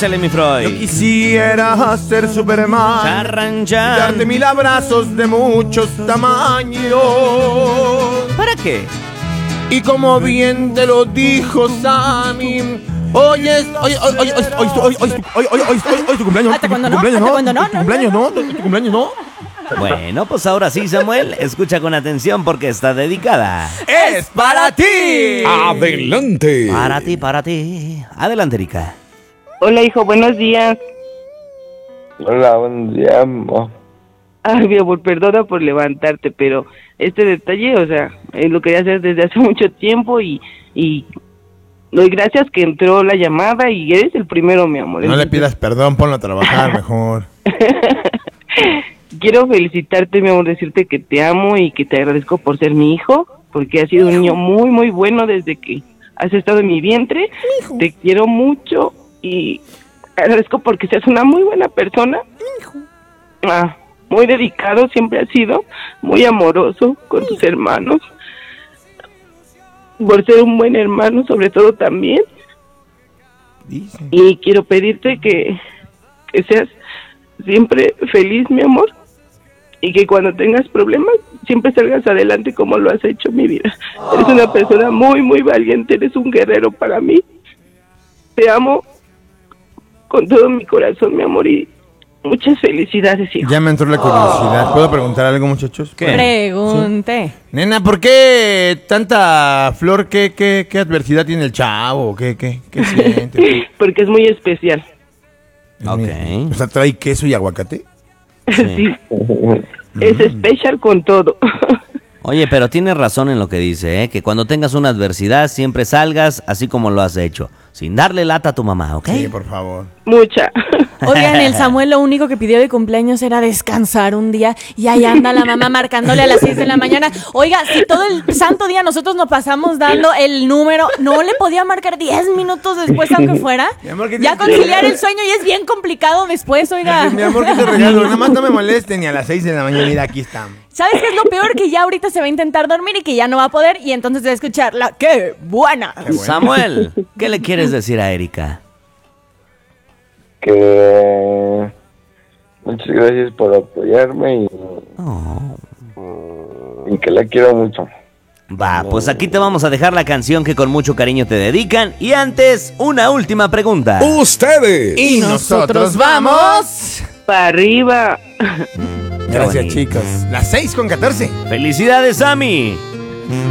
Échale, mi Freud. Yo quisiera ser Superman, Charran, y chan. darte 1000 abrazos de muchos tamaños. ¿Para qué? Y como bien te lo dijo Sammy, hoy es tu cumpleaños. Hasta cuando Tu no, cumpleaños, hasta cuando no, Tu cumpleaños no, tu cumpleaños no. Bueno, pues ahora sí, Samuel. Escucha con atención porque está dedicada. ¡Es para ti! Adelante. Para ti. Adelante, Erika. Hola, hijo, buenos días. Hola, buen día, amor. Ay, mi amor, perdona por levantarte, pero este detalle, o sea, lo quería hacer desde hace mucho tiempo y doy gracias que entró la llamada y eres el primero, mi amor. No le pidas perdón, ponlo a trabajar mejor. Quiero felicitarte, mi amor, decirte que te amo y que te agradezco por ser mi hijo, porque has sido un niño muy, muy bueno desde que has estado en mi vientre. Te quiero mucho y agradezco porque seas una muy buena persona. Muy dedicado, siempre has sido muy amoroso con tus hermanos. Por ser un buen hermano, sobre todo también. Y quiero pedirte que seas siempre feliz, mi amor. Y que cuando tengas problemas, siempre salgas adelante como lo has hecho, mi vida. Eres una persona muy, muy valiente, eres un guerrero para mí. Te amo con todo mi corazón, mi amor, y muchas felicidades, hijo. Ya me entró la curiosidad. ¿Puedo preguntar algo, muchachos? ¿Qué? Pregunte. Sí. Nena, ¿por qué tanta flor? ¿Qué adversidad tiene el chavo? ¿Qué siente? Porque es muy especial. Ok. O sea, ¿trae queso y aguacate? Sí. Es especial con todo. Oye, pero tienes razón en lo que dice, ¿eh? Que cuando tengas una adversidad siempre salgas así como lo has hecho, sin darle lata a tu mamá, ¿ok? Sí, por favor. Mucha. Oigan, el Samuel lo único que pidió de cumpleaños era descansar un día y ahí anda la mamá marcándole a las 6 de la mañana. Oiga, si todo el santo día nosotros nos pasamos dando el número, ¿no le podía marcar 10 minutos después aunque fuera? Mi amor, ¿qué Ya te- conciliar el sueño y es bien complicado después, oiga. Mi amor, ¿qué te regalo? Nada más no me molesten ni a las 6 de la mañana. Mira, aquí estamos. ¿Sabes qué es lo peor? Que ya ahorita se va a intentar dormir y que ya no va a poder y entonces va a escuchar la ¡qué buena! Qué bueno. Samuel, ¿qué le quieres decir a Erika? Que muchas gracias por apoyarme Oh. y que la quiero mucho. Va, pues aquí te vamos a dejar la canción que con mucho cariño te dedican. Y antes, una última pregunta. Ustedes. Y nosotros vamos. Para arriba. Gracias, bonito. chicos. Las 6:14. ¡Felicidades, Sammy!